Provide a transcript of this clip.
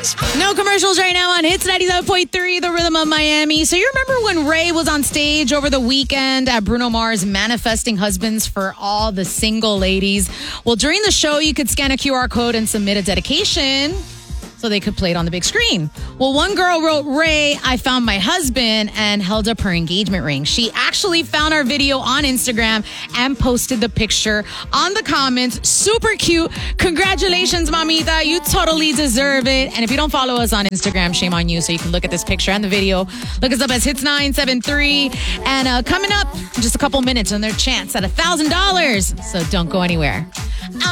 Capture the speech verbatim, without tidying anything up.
No commercials right now on Hits ninety-seven point three, The Rhythm of Miami. So you remember when Ray was on stage over the weekend at Bruno Mars manifesting husbands for all the single ladies? Well, during the show, you could scan a Q R code and submit a dedication so they could play it on the big screen. Well, one girl wrote, "Ray, I found my husband," and held up her engagement ring. She actually found our video on Instagram and posted the picture on the comments. Super cute. Congratulations, mamita. You totally deserve it. And if you don't follow us on Instagram, shame on you. So you can look at this picture and the video. Look us up as Hits nine seven three. And uh, coming up in just a couple minutes, another chance at one thousand dollars. So don't go anywhere.